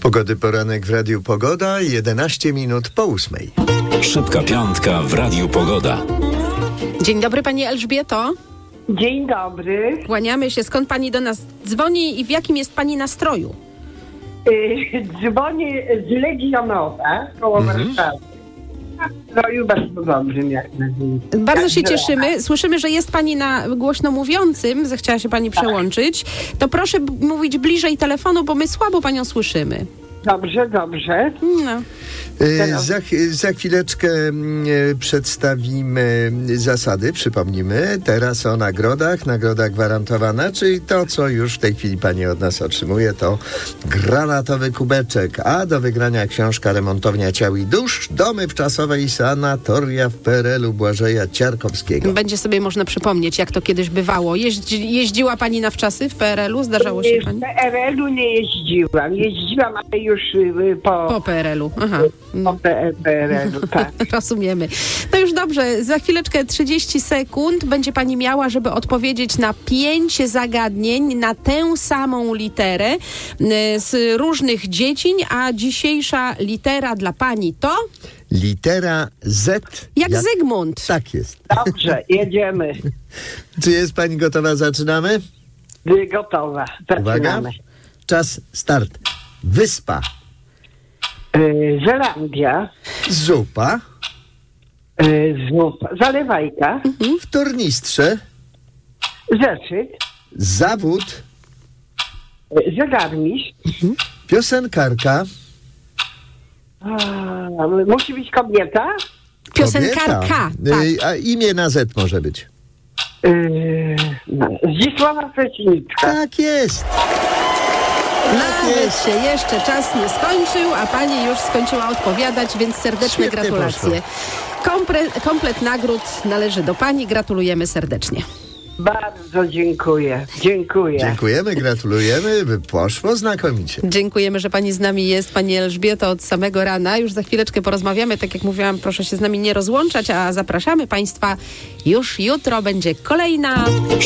Pogody poranek w Radiu Pogoda, 11 minut po 8. Szybka piątka w Radiu Pogoda. Dzień dobry, pani Elżbieto. Dzień dobry. Kłaniamy się. Skąd pani do nas dzwoni i w jakim jest pani nastroju? Dzwonię z Legionowa koło Warszawy. Nastroju bardzo dobrym, jak na dzień. Bardzo się cieszymy. Słyszymy, że jest pani na głośno mówiącym. Zechciała się pani przełączyć. To proszę mówić bliżej telefonu, bo my słabo panią słyszymy. Dobrze. No. Za chwileczkę przedstawimy zasady, przypomnimy. Teraz o nagrodach. Nagroda gwarantowana, czyli to, co już w tej chwili pani od nas otrzymuje, to granatowy kubeczek. A do wygrania książka Remontownia Ciał i Dusz, domy wczasowe i sanatoria w PRL-u Błażeja Ciarkowskiego. Będzie sobie można przypomnieć, jak to kiedyś bywało. Jeździła pani na wczasy w PRL-u? Zdarzało się pani? W PRL-u nie jeździłam. Jeździłam, ale już Po PRL-u. Aha. po PRL-u, tak. Rozumiemy. To już dobrze. Za chwileczkę 30 sekund będzie pani miała, żeby odpowiedzieć na 5 zagadnień na tę samą literę z różnych dziedzin, a dzisiejsza litera dla pani to? Litera Z. Jak Zygmunt. Tak jest. Dobrze, jedziemy. Czy jest pani gotowa? Zaczynamy? Gotowa. Uwaga. Zaczynamy. Czas, start. Wyspa. Zelandia. Zupa. Zupa. Zalewajka. W tornistrze. Zeszyt. Zawód. Zegarmistrz. Piosenkarka. Musi być kobieta? Piosenkarka. Kobieta. Tak. A imię na Z może być. Zdzisława Frecnicka. Tak jest. Nawet się jeszcze czas nie skończył, a pani już skończyła odpowiadać, więc serdeczne Świetnie gratulacje. Komplet nagród należy do pani. Gratulujemy serdecznie. Bardzo dziękuję. Dziękuję. Dziękujemy, gratulujemy. Poszło znakomicie. Dziękujemy, że pani z nami jest, pani Elżbieto, od samego rana. Już za chwileczkę porozmawiamy. Tak jak mówiłam, proszę się z nami nie rozłączać, a zapraszamy państwa. Już jutro będzie kolejna